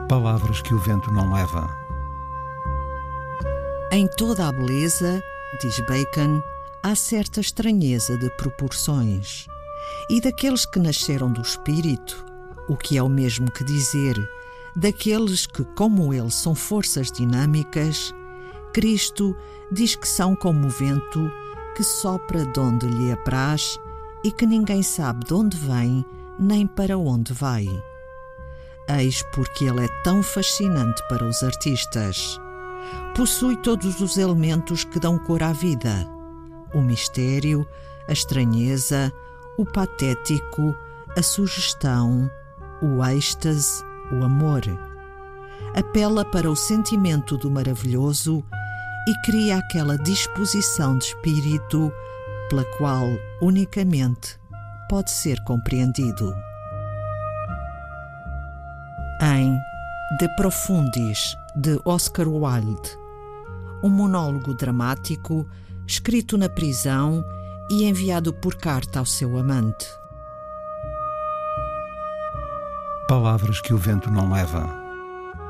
Palavras que o vento não leva. Em toda a beleza, diz Bacon, há certa estranheza de proporções. E daqueles que nasceram do espírito, o que é o mesmo que dizer, daqueles que, como ele, são forças dinâmicas, Cristo diz que são como o vento que sopra de onde lhe apraz e que ninguém sabe de onde vem nem para onde vai. Eis porque ele é tão fascinante para os artistas. Possui todos os elementos que dão cor à vida: o mistério, a estranheza, o patético, a sugestão, o êxtase, o amor. Apela para o sentimento do maravilhoso e cria aquela disposição de espírito pela qual unicamente pode ser compreendido. Em De Profundis, de Oscar Wilde, um monólogo dramático escrito na prisão e enviado por carta ao seu amante. Palavras que o vento não leva.